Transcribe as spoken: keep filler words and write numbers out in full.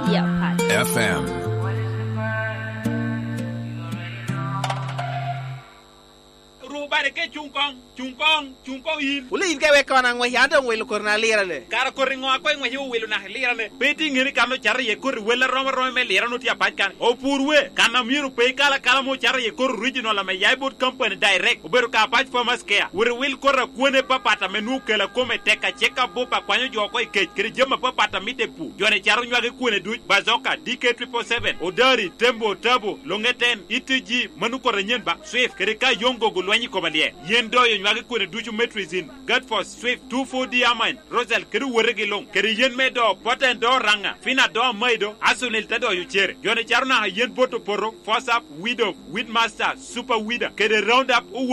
Radio Pod F M. Bare ke chungkong chungkong chungkong yin uli in ke we kana ngwe handa ngwe ko na lira le kara ko ringo ko ngwe hu welu na lira le beti ngiri kanu char ye ko wela rom rom me lira no tia pat kan o purwe kana miru pe kala kala mo char ye ko original me yaibot company direct oberu ka pat farmers care we will ko ra ko ne papata menu kala ko me teka cheka bopa kwanyo jo ko ke kiri jema papata mite pu jone charu nyage ko ne du bazoka D K seven seven seven odari tembo tabo longeten itg manu ko renyen ba swift kiri ka yongo gulwanyi ko balie yendo yo nyage ko ne duju metrizin Godforce Swift two four diamond Rosel kiri werege long kiri yen medo poten do ranga fina do maido asunil tado yu chere yone charuna yen boto poro force up widow widmaster super wida kiri round up